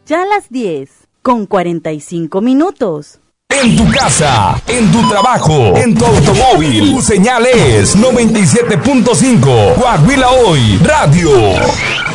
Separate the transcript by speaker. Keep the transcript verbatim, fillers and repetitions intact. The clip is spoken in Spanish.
Speaker 1: Ya las diez, con cuarenta y cinco minutos.
Speaker 2: En tu casa, en tu trabajo, en tu automóvil, tu señal es noventa y siete punto cinco. Coahuila Hoy Radio.